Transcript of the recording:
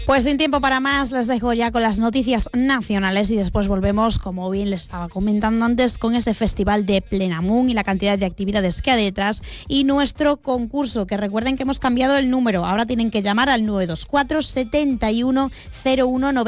Pues sin tiempo para más, les dejo ya con las noticias nacionales y después volvemos, como bien les estaba comentando antes, con ese festival de Plenamun y la cantidad de actividades que hay detrás y nuestro concurso, que recuerden que hemos cambiado el número, ahora tienen que llamar al 924 71 01 90.